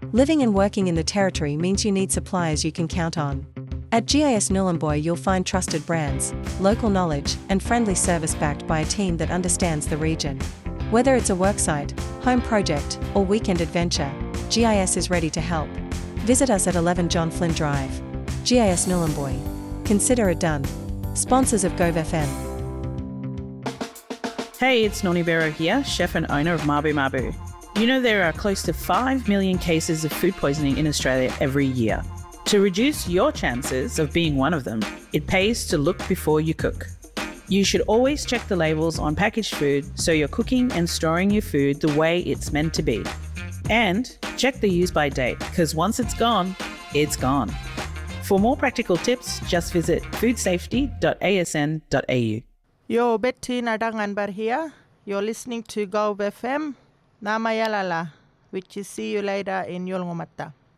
Living and working in the territory means you need suppliers you can count on. At GIS Nhulunbuy you'll find trusted brands, local knowledge, and friendly service backed by a team that understands the region. Whether it's a worksite, home project, or weekend adventure, GIS is ready to help. Visit us at 11 John Flynn Drive. GIS Nhulunbuy. Consider it done. Sponsors of Gove FM. Hey, it's Noni Bero here, chef and owner of Mabu Mabu. You know there are close to 5 million cases of food poisoning in Australia every year. To reduce your chances of being one of them, it pays to look before you cook. You should always check the labels on packaged food so you're cooking and storing your food the way it's meant to be. And check the use by date, because once it's gone, it's gone. For more practical tips, just visit foodsafety.asn.au. Yo, Betty Nadanganbar here. You're listening to Gove FM. Namayalala, which is see you later in Yolngomatta.